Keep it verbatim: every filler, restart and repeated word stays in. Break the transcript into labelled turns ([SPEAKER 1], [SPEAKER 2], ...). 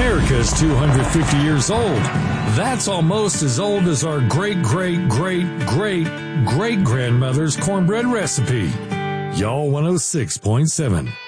[SPEAKER 1] America's two hundred fifty years old. That's almost as old as our great, great, great, great, great grandmother's cornbread recipe. Y'all one oh six point seven.